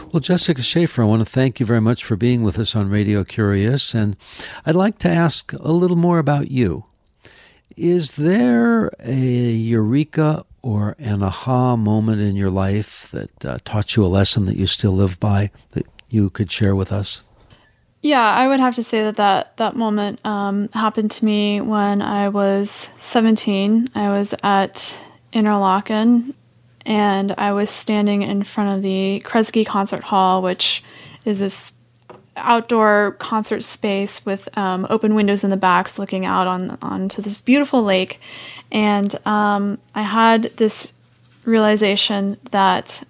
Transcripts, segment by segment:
Well, Jessica Schaefer, I want to thank you very much for being with us on Radio Curious, and I'd like to ask a little more about you. Is there a eureka or an aha moment in your life that taught you a lesson that you still live by that you could share with us? Yeah, I would have to say that moment happened to me when I was 17. I was at Interlaken, and I was standing in front of the Kresge Concert Hall, which is this outdoor concert space with open windows in the backs looking out onto this beautiful lake. And I had this realization that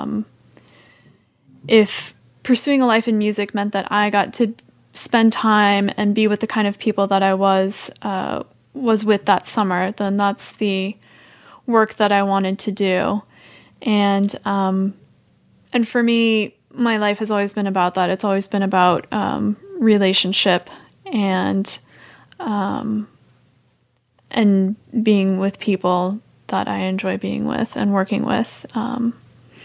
if pursuing a life in music meant that I got to spend time and be with the kind of people that I was with that summer, then that's the work that I wanted to do. And for me, my life has always been about that. It's always been about relationship and being with people that I enjoy being with and working with. And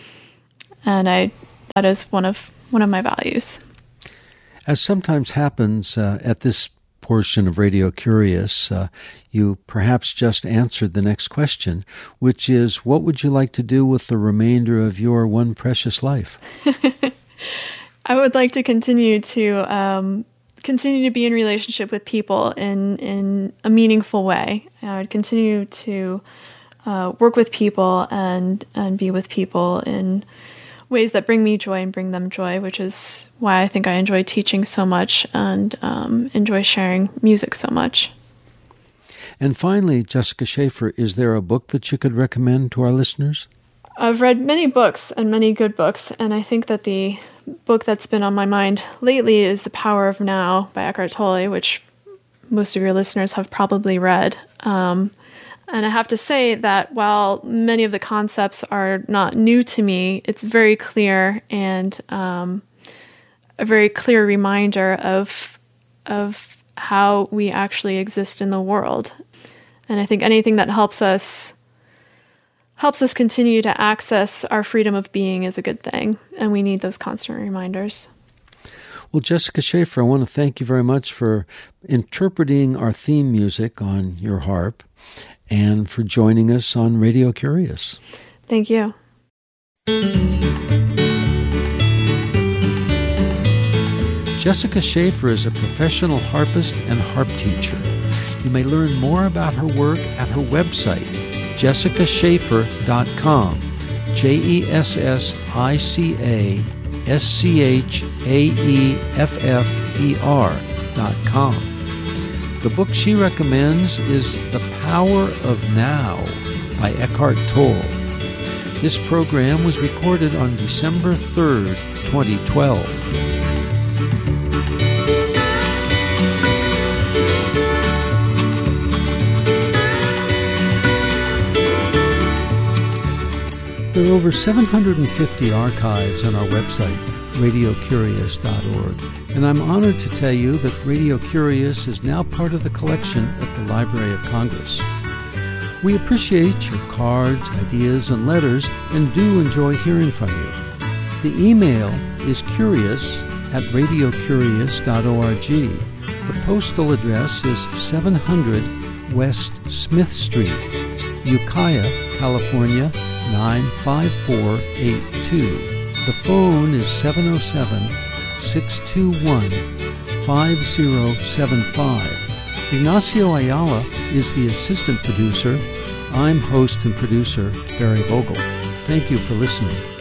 that is one of my values. As sometimes happens at this portion of Radio Curious, you perhaps just answered the next question, which is, what would you like to do with the remainder of your one precious life? I would like to continue to be in relationship with people in a meaningful way. I would continue to work with people and be with people in ways that bring me joy and bring them joy, which is why I think I enjoy teaching so much and enjoy sharing music so much. And finally, Jessica Schaefer, is there a book that you could recommend to our listeners? I've read many books and many good books, and I think that the book that's been on my mind lately is The Power of Now by Eckhart Tolle, which most of your listeners have probably read. And I have to say that while many of the concepts are not new to me, it's very clear and a very clear reminder of how we actually exist in the world. And I think anything that helps us continue to access our freedom of being is a good thing, and we need those constant reminders. Well, Jessica Schaefer, I want to thank you very much for interpreting our theme music on your harp and for joining us on Radio Curious. Thank you. Jessica Schaefer is a professional harpist and harp teacher. You may learn more about her work at her website, jessicaschaefer.com, JESSICASCHAEFFER.com. The book she recommends is The Power of Now by Eckhart Tolle. This program was recorded on December 3rd, 2012. There are over 750 archives on our website, radiocurious.org, and I'm honored to tell you that Radio Curious is now part of the collection at the Library of Congress. We appreciate your cards, ideas, and letters, and do enjoy hearing from you. The email is curious@radiocurious.org. The postal address is 700 West Smith Street, Ukiah, California, 95482. The phone is 707-621-5075. Ignacio Ayala is the assistant producer. I'm host and producer Barry Vogel. Thank you for listening.